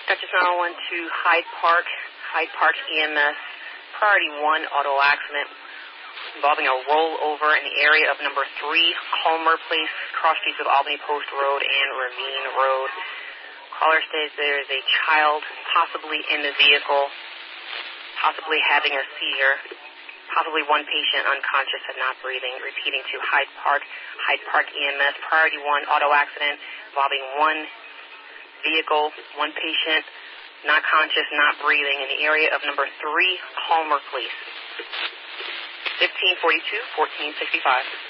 Dutchess 911 to Hyde Park EMS, priority 1 auto accident involving a rollover in the area of number 3 Culmer Place, cross streets of Albany Post Road and Ravine Road. Caller states there is a child possibly in the vehicle, possibly having a seizure, possibly one patient unconscious and not breathing. Repeating to Hyde Park EMS, priority 1 auto accident involving one vehicle, one patient, not conscious, not breathing, in the area of number 3 Culmer Place. 1542, 1465.